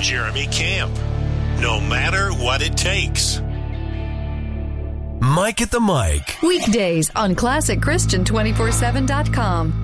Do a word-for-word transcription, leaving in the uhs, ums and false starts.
Jeremy Camp. No matter what it takes. Mike at the Mic. Weekdays on classic christian two forty-seven dot com.